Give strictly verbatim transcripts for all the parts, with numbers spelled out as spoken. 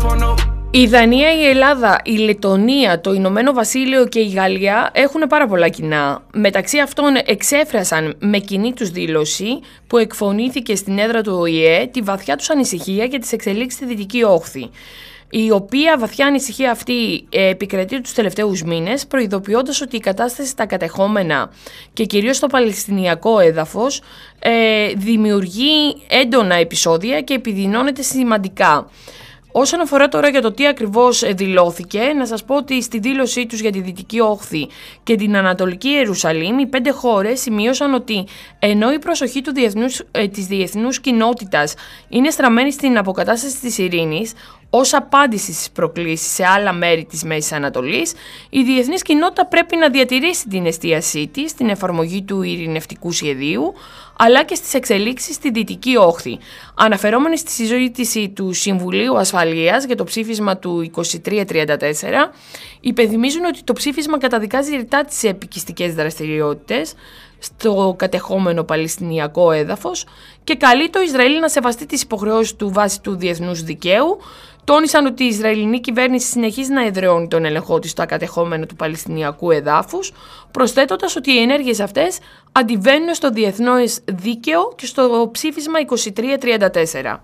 Η Δανία, η Ελλάδα, η Λετονία, το Ηνωμένο Βασίλειο και η Γαλλία έχουν πάρα πολλά κοινά. Μεταξύ αυτών εξέφρασαν με κοινή τους δήλωση που εκφωνήθηκε στην έδρα του Ο Η Ε τη βαθιά τους ανησυχία για τις εξελίξεις στη Δυτική Όχθη, η οποία βαθιά ανησυχία αυτή επικρατεί τους τελευταίους μήνες, προειδοποιώντας ότι η κατάσταση στα κατεχόμενα και κυρίως στο Παλαιστινιακό έδαφος ε, δημιουργεί έντονα επεισόδια και επιδεινώνεται σημαντικά. Όσον αφορά τώρα για το τι ακριβώς δηλώθηκε, να σας πω ότι στη δήλωσή τους για τη Δυτική Όχθη και την Ανατολική Ιερουσαλήμ, οι πέντε χώρες σημείωσαν ότι ενώ η προσοχή του διεθνούς, ε, της διεθνούς κοινότητας είναι στραμμένη στην αποκατάσταση της ειρήνης, ως απάντηση στις προκλήσεις σε άλλα μέρη της Μέσης Ανατολής, η διεθνής κοινότητα πρέπει να διατηρήσει την εστίασή της στην εφαρμογή του ειρηνευτικού σχεδίου, αλλά και στις εξελίξεις στη Δυτική Όχθη. Αναφερόμενοι στη συζήτηση του Συμβουλίου Ασφαλείας για το ψήφισμα του είκοσι τρία τριάντα τέσσερα, υπενθυμίζουν ότι το ψήφισμα καταδικάζει ρητά τις επικιστικές δραστηριότητες στο κατεχόμενο Παλαιστινιακό έδαφος και καλεί το Ισραήλ να σεβαστεί τις υποχρεώσεις του βάσει του διεθνούς δικαίου. Τόνισαν ότι η Ισραηλινή κυβέρνηση συνεχίζει να εδραιώνει τον έλεγχό της στο κατεχόμενο του Παλαιστινιακού εδάφους, προσθέτοντας ότι οι ενέργειες αυτές αντιβαίνουν στο διεθνές δίκαιο και στο ψήφισμα είκοσι τρία τριάντα τέσσερα.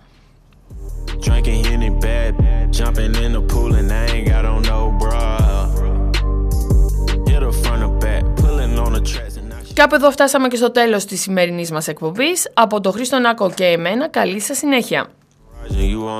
Κάπου εδώ φτάσαμε και στο τέλος της σημερινής μας εκπομπής. Από τον Χρήστο Νάκο και εμένα, καλή σας συνέχεια.